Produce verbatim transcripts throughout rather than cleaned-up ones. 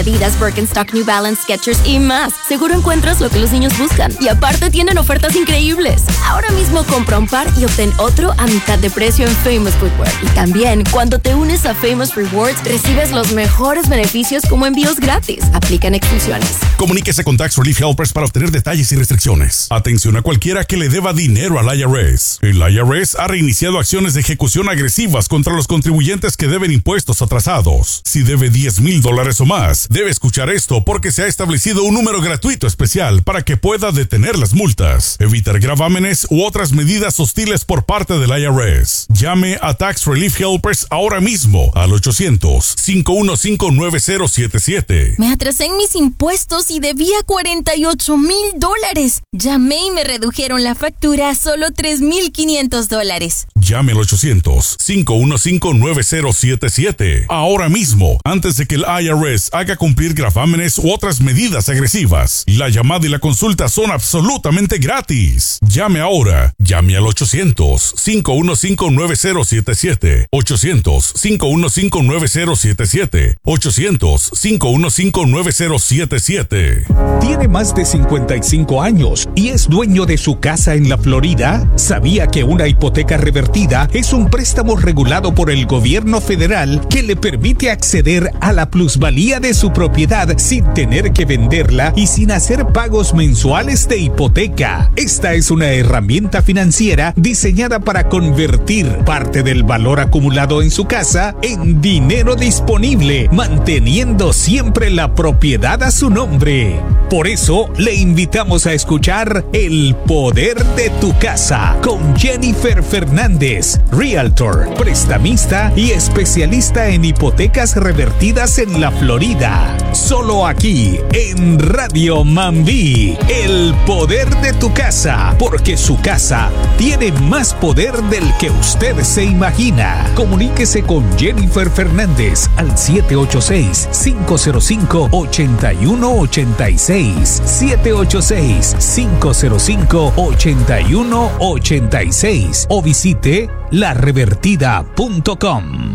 Adidas, Birkenstock, New Balance, Skechers y más. Seguro encuentras lo que los niños buscan. Y aparte tienen ofertas increíbles. Ahora mismo compra un par y obtén otro a mitad de precio en Famous Footwear. Y también, cuando te unes a Famous Rewards, recibes los mejores beneficios como envíos gratis. Aplican exclusiones. Comuníquese con Tax Relief Helpers para obtener detalles y restricciones. Atención a cualquiera que le deba dinero al I R S. El I R S ha reiniciado acciones de ejecución agresivas contra los contribuyentes que deben impuestos atrasados. Si debe diez mil dólares o más, debe escuchar esto porque se ha establecido un número gratuito especial para que pueda detener las multas, evitar gravámenes u otras medidas hostiles por parte del I R S. Llame a Tax Relief Helpers ahora mismo al ochocientos, cinco uno cinco, nueve cero siete siete. Me atrasé en mis impuestos y debía cuarenta y ocho mil dólares. Llamé y me redujeron la factura a solo tres mil quinientos dólares. Llame al ochocientos, cinco uno cinco, nueve cero siete siete ahora mismo, antes de que el I R S haga cumplir gravámenes u otras medidas agresivas. La llamada y la consulta son absolutamente gratis. Llame ahora. Llame al ochocientos, cinco uno cinco, nueve cero siete siete. ochocientos, cinco uno cinco, nueve cero siete siete. ochocientos, cinco uno cinco, nueve cero siete siete. ¿Tiene más de cincuenta y cinco años y es dueño de su casa en la Florida? ¿Sabía que una hipoteca revertida es un préstamo regulado por el gobierno federal que le permite acceder a la plusvalía de su propiedad sin tener que venderla y sin hacer pagos mensuales de hipoteca? Esta es una herramienta financiera diseñada para convertir parte del valor acumulado en su casa en dinero disponible, manteniendo siempre la propiedad a su nombre. Por eso, le invitamos a escuchar El Poder de tu Casa con Jennifer Fernández, Realtor, prestamista y especialista en hipotecas revertidas en la Florida. Solo aquí, en Radio Mambí, El Poder de tu Casa, porque su casa tiene más poder del que usted se imagina. Comuníquese con Jennifer Fernández al siete ocho seis, cinco cero cinco, ocho uno ocho seis, siete ocho seis, cinco cero cinco, ocho uno ocho seis o visite la revertida punto com.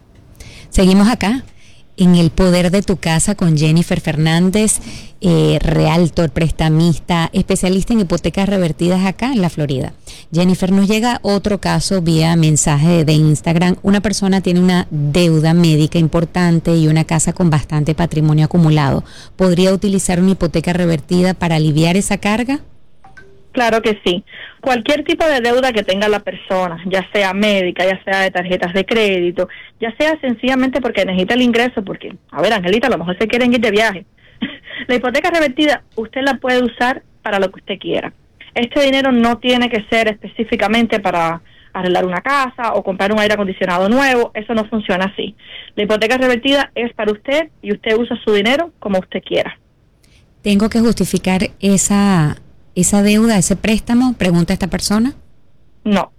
Seguimos acá en El Poder de tu Casa con Jennifer Fernández, eh, realtor, prestamista, especialista en hipotecas revertidas acá en la Florida. Jennifer, nos llega otro caso vía mensaje de Instagram. Una persona tiene una deuda médica importante y una casa con bastante patrimonio acumulado. ¿Podría utilizar una hipoteca revertida para aliviar esa carga? Claro que sí. Cualquier tipo de deuda que tenga la persona, ya sea médica, ya sea de tarjetas de crédito, ya sea sencillamente porque necesita el ingreso, porque, a ver, Angelita, a lo mejor se quieren ir de viaje. La hipoteca revertida, usted la puede usar para lo que usted quiera. Este dinero no tiene que ser específicamente para arreglar una casa o comprar un aire acondicionado nuevo. Eso no funciona así. La hipoteca revertida es para usted y usted usa su dinero como usted quiera. ¿Tengo que justificar esa... esa deuda, ese préstamo? Pregunta esta persona. No.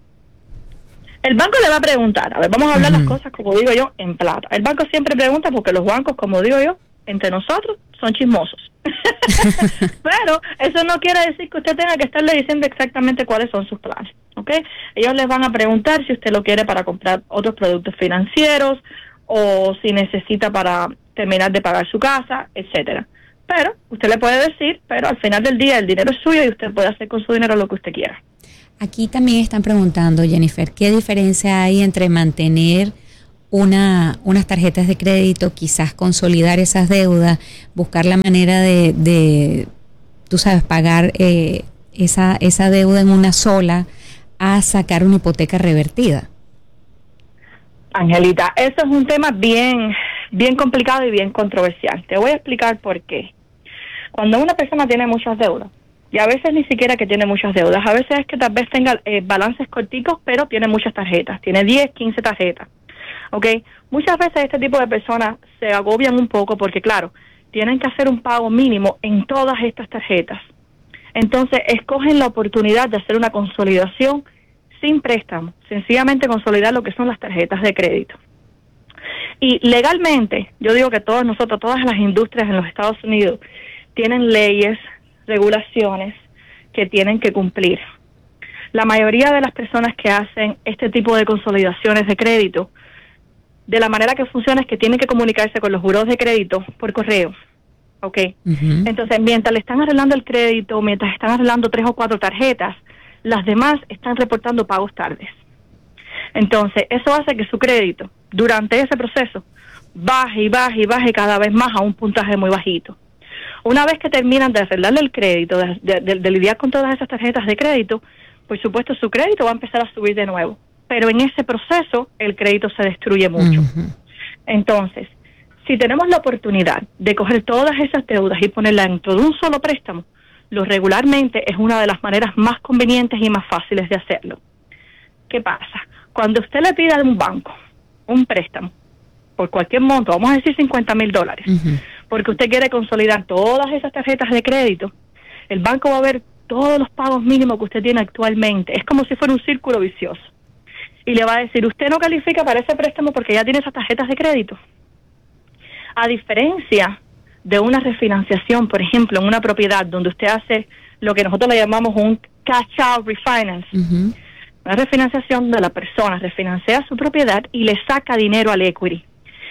El banco le va a preguntar. A ver, vamos a hablar uh-huh. las cosas, como digo yo, en plata. El banco siempre pregunta porque los bancos, como digo yo, entre nosotros, son chismosos. Pero eso no quiere decir que usted tenga que estarle diciendo exactamente cuáles son sus planes, ¿ok? Ellos les van a preguntar si usted lo quiere para comprar otros productos financieros o si necesita para terminar de pagar su casa, etcétera. Pero usted le puede decir, pero al final del día el dinero es suyo y usted puede hacer con su dinero lo que usted quiera. Aquí también están preguntando, Jennifer, ¿qué diferencia hay entre mantener una unas tarjetas de crédito, quizás consolidar esas deudas, buscar la manera de, de tú sabes, pagar eh, esa, esa deuda en una sola, a sacar una hipoteca revertida? Angelita, eso es un tema bien, bien complicado y bien controversial. Te voy a explicar por qué. Cuando una persona tiene muchas deudas, y a veces ni siquiera que tiene muchas deudas, a veces es que tal vez tenga eh, balances corticos, pero tiene muchas tarjetas, tiene diez, quince tarjetas, ¿ok? Muchas veces este tipo de personas se agobian un poco porque, claro, tienen que hacer un pago mínimo en todas estas tarjetas. Entonces, escogen la oportunidad de hacer una consolidación sin préstamo, sencillamente consolidar lo que son las tarjetas de crédito. Y legalmente, yo digo que todos nosotros, todas las industrias en los Estados Unidos, tienen leyes, regulaciones que tienen que cumplir. La mayoría de las personas que hacen este tipo de consolidaciones de crédito de la manera que funciona es que tienen que comunicarse con los buros de crédito por correo. ¿Ok? Uh-huh. Entonces, mientras le están arreglando el crédito, mientras están arreglando tres o cuatro tarjetas, las demás están reportando pagos tardes. Entonces, eso hace que su crédito, durante ese proceso, baje y baje y baje cada vez más a un puntaje muy bajito. Una vez que terminan de arreglarle el crédito, de, de, de, de lidiar con todas esas tarjetas de crédito, por supuesto su crédito va a empezar a subir de nuevo. Pero en ese proceso, el crédito se destruye mucho. Uh-huh. Entonces, si tenemos la oportunidad de coger todas esas deudas y ponerlas dentro de un solo préstamo, lo regularmente es una de las maneras más convenientes y más fáciles de hacerlo. ¿Qué pasa? Cuando usted le pida a un banco un préstamo por cualquier monto, vamos a decir cincuenta mil dólares, uh-huh. porque usted quiere consolidar todas esas tarjetas de crédito, el banco va a ver todos los pagos mínimos que usted tiene actualmente. Es como si fuera un círculo vicioso. Y le va a decir, usted no califica para ese préstamo porque ya tiene esas tarjetas de crédito. A diferencia de una refinanciación, por ejemplo, en una propiedad donde usted hace lo que nosotros le llamamos un cash out refinance, uh-huh. una refinanciación donde la persona refinancia su propiedad y le saca dinero al equity.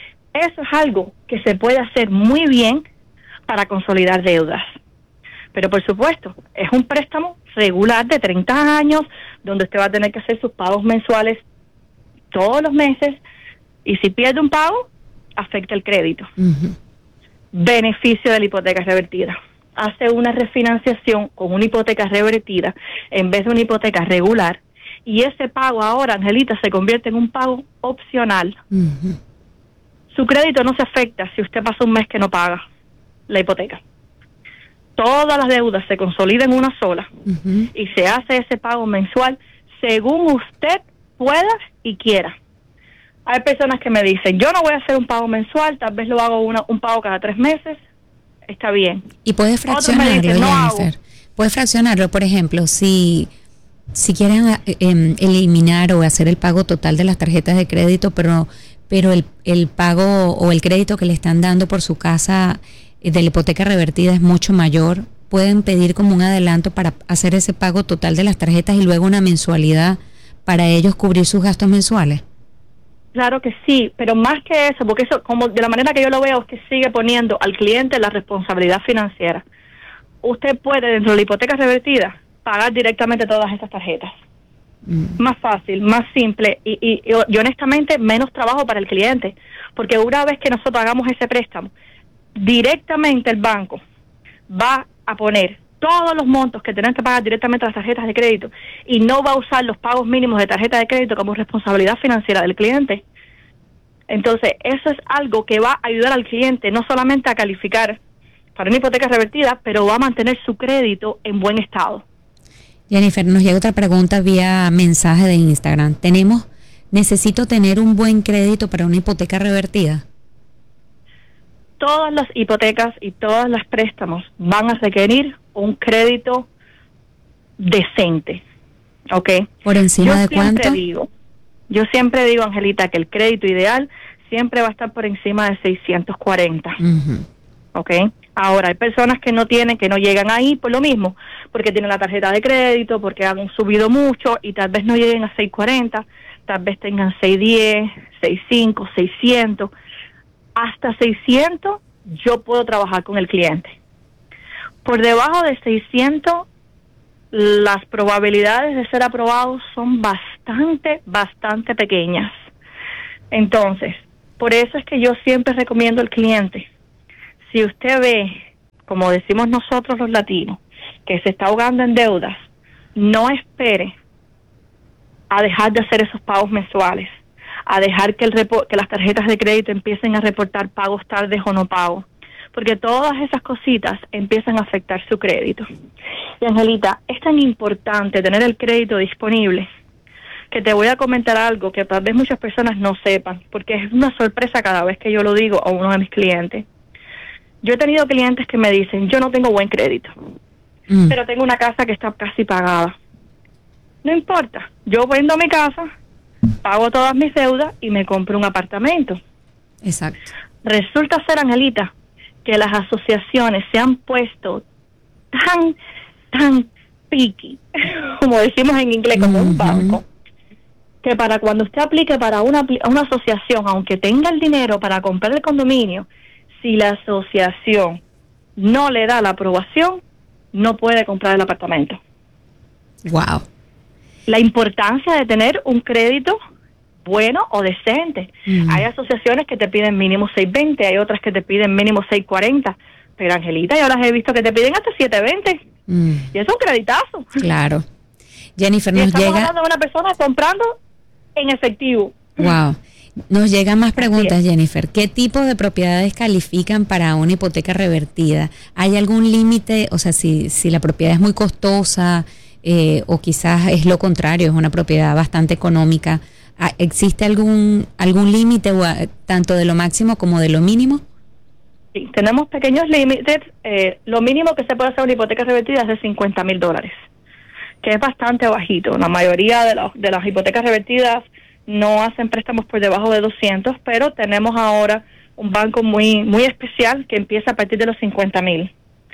Eso es algo que se puede hacer muy bien para consolidar deudas. Pero por supuesto, es un préstamo regular de treinta años, donde usted va a tener que hacer sus pagos mensuales todos los meses, y si pierde un pago, afecta el crédito. Uh-huh. Beneficio de la hipoteca revertida. Hace una refinanciación con una hipoteca revertida en vez de una hipoteca regular, y ese pago ahora, Angelita, se convierte en un pago opcional. Uh-huh. Su crédito no se afecta si usted pasa un mes que no paga la hipoteca. Todas las deudas se consolidan en una sola, uh-huh. y se hace ese pago mensual según usted pueda y quiera. Hay personas que me dicen, yo no voy a hacer un pago mensual, tal vez lo hago una, un pago cada tres meses, está bien. Y puedes fraccionarlo, dicen, no Jennifer. Hago. Puedes fraccionarlo, por ejemplo, si, si quieren eh, eliminar o hacer el pago total de las tarjetas de crédito, pero, pero el, el pago o el crédito que le están dando por su casa de la hipoteca revertida es mucho mayor, pueden pedir como un adelanto para hacer ese pago total de las tarjetas y luego una mensualidad para ellos cubrir sus gastos mensuales. Claro que sí, pero más que eso, porque eso, como de la manera que yo lo veo, es que sigue poniendo al cliente la responsabilidad financiera. Usted puede, dentro de la hipoteca revertida, pagar directamente todas esas tarjetas. Mm. Más fácil, más simple y, y, y, y honestamente menos trabajo para el cliente, porque una vez que nosotros hagamos ese préstamo, directamente el banco va a poner todos los montos que tienen que pagar directamente a las tarjetas de crédito y no va a usar los pagos mínimos de tarjeta de crédito como responsabilidad financiera del cliente. Entonces, eso es algo que va a ayudar al cliente no solamente a calificar para una hipoteca revertida, pero va a mantener su crédito en buen estado. Jennifer, nos llega otra pregunta vía mensaje de Instagram. Tenemos, ¿necesito tener un buen crédito para una hipoteca revertida? Todas las hipotecas y todos los préstamos van a requerir un crédito decente, ¿ok? ¿Por encima yo de cuánto? Digo, yo siempre digo, Angelita, que el crédito ideal siempre va a estar por encima de seiscientos cuarenta, uh-huh. ¿ok? Ahora, hay personas que no tienen, que no llegan ahí por lo mismo, porque tienen la tarjeta de crédito, porque han subido mucho y tal vez no lleguen a seiscientos cuarenta, tal vez tengan seiscientos diez, seiscientos cinco, seiscientos. Hasta seiscientos yo puedo trabajar con el cliente. Por debajo de seiscientos, las probabilidades de ser aprobados son bastante, bastante pequeñas. Entonces, por eso es que yo siempre recomiendo al cliente, si usted ve, como decimos nosotros los latinos, que se está ahogando en deudas, no espere a dejar de hacer esos pagos mensuales, a dejar que, el repo- que las tarjetas de crédito empiecen a reportar pagos tardes o no pagos, porque todas esas cositas empiezan a afectar su crédito. Y Angelita, es tan importante tener el crédito disponible que te voy a comentar algo que tal vez muchas personas no sepan, porque es una sorpresa cada vez que yo lo digo a uno de mis clientes. Yo he tenido clientes que me dicen, yo no tengo buen crédito, mm. pero tengo una casa que está casi pagada. No importa, yo vendo mi casa, pago todas mis deudas y me compro un apartamento. Exacto. Resulta ser, Angelita, que las asociaciones se han puesto tan, tan picky, como decimos en inglés, como uh-huh. un banco, que para cuando usted aplique para una, una asociación, aunque tenga el dinero para comprar el condominio, si la asociación no le da la aprobación, no puede comprar el apartamento. Wow. La importancia de tener un crédito bueno o decente. Mm. Hay asociaciones que te piden mínimo seis veinte, hay otras que te piden mínimo seis cuarenta, pero Angelita, yo las he visto que te piden hasta siete veinte. Mm. Y eso es un creditazo. Claro. Jennifer, nos estamos llega... hablando de una persona comprando en efectivo. Wow. Nos llegan más preguntas, Jennifer. ¿Qué tipo de propiedades califican para una hipoteca revertida? ¿Hay algún límite? O sea, si, si la propiedad es muy costosa eh, o quizás es lo contrario, es una propiedad bastante económica, ¿existe algún algún límite tanto de lo máximo como de lo mínimo? Sí, tenemos pequeños límites. Eh, lo mínimo que se puede hacer una hipoteca revertida es de cincuenta mil dólares, que es bastante bajito. La mayoría de, la, de las hipotecas revertidas no hacen préstamos por debajo de doscientos, pero tenemos ahora un banco muy muy especial que empieza a partir de los cincuenta mil.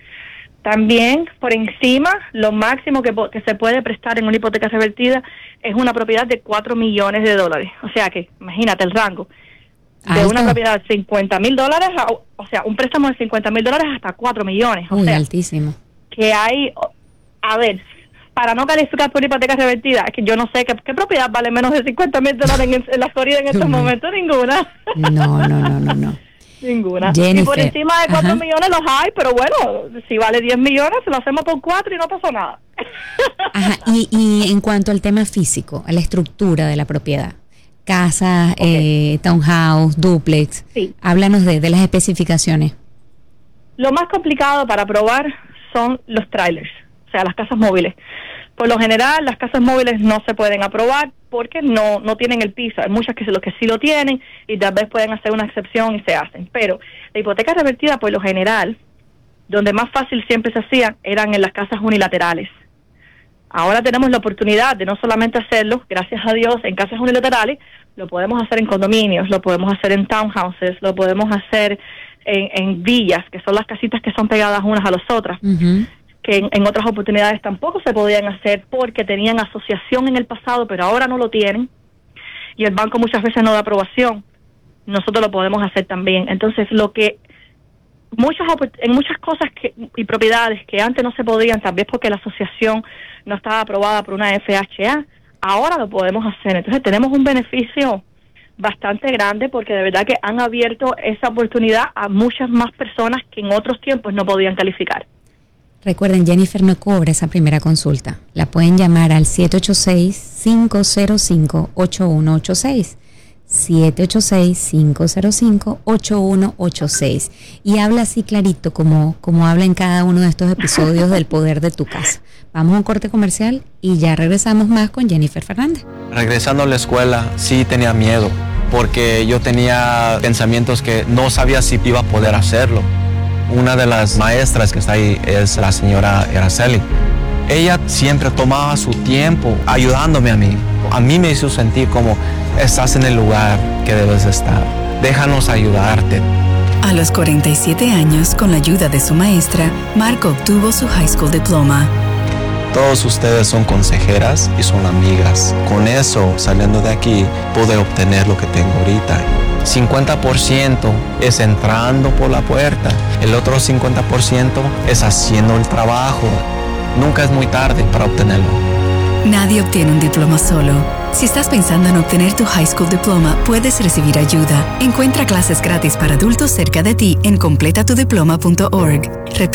También, por encima, lo máximo que, que se puede prestar en una hipoteca revertida es una propiedad de cuatro millones de dólares. O sea que, imagínate el rango. De Alto. Una propiedad de cincuenta mil dólares, o sea, un préstamo de cincuenta mil dólares hasta cuatro millones. O Uy, sea, altísimo. Que hay, a ver, para no calificar por hipoteca revertida, es que yo no sé qué, qué propiedad vale menos de cincuenta mil dólares en, en la Florida en estos momentos. Ninguna. No, no, no, no, no. Ninguna. Jennifer. Y por encima de cuatro millones los hay, pero bueno, si vale diez millones, se lo hacemos por cuatro y no pasó nada. Ajá, y, y en cuanto al tema físico, a la estructura de la propiedad, casa, okay. eh, townhouse, duplex, sí. Háblanos de, de las especificaciones. Lo más complicado para probar son los trailers, o sea, las casas móviles. Por lo general, las casas móviles no se pueden aprobar porque no no tienen el piso. Hay muchas que, lo que sí lo tienen y tal vez pueden hacer una excepción y se hacen. Pero la hipoteca revertida, por lo general, donde más fácil siempre se hacían, eran en las casas unilaterales. Ahora tenemos la oportunidad de no solamente hacerlo, gracias a Dios, en casas unilaterales, lo podemos hacer en condominios, lo podemos hacer en townhouses, lo podemos hacer en, en villas, que son las casitas que son pegadas unas a las otras. Uh-huh. Que en, en otras oportunidades tampoco se podían hacer porque tenían asociación en el pasado, pero ahora no lo tienen, y el banco muchas veces no da aprobación. Nosotros lo podemos hacer también. Entonces, lo que muchas en muchas cosas que, y propiedades que antes no se podían, tal vez porque la asociación no estaba aprobada por una F H A, ahora lo podemos hacer. Entonces, tenemos un beneficio bastante grande porque de verdad que han abierto esa oportunidad a muchas más personas que en otros tiempos no podían calificar. Recuerden, Jennifer no cobra esa primera consulta. La pueden llamar al siete ocho seis, cinco cero cinco, ocho uno ocho seis. siete ocho seis, cinco cero cinco, ocho uno ocho seis. Y habla así clarito como, como habla en cada uno de estos episodios del Poder de tu Casa. Vamos a un corte comercial y ya regresamos más con Jennifer Fernández. Regresando a la escuela, sí tenía miedo, porque yo tenía pensamientos que no sabía si iba a poder hacerlo. Una de las maestras que está ahí es la señora Araceli. Ella siempre tomaba su tiempo ayudándome a mí. A mí me hizo sentir como estás en el lugar que debes estar. Déjanos ayudarte. A los cuarenta y siete años, con la ayuda de su maestra, Marco obtuvo su high school diploma. Todos ustedes son consejeras y son amigas. Con eso, saliendo de aquí, pude obtener lo que tengo ahorita. cincuenta por ciento es entrando por la puerta. El otro cincuenta por ciento es haciendo el trabajo. Nunca es muy tarde para obtenerlo. Nadie obtiene un diploma solo. Si estás pensando en obtener tu high school diploma, puedes recibir ayuda. Encuentra clases gratis para adultos cerca de ti en completa tu diploma punto org.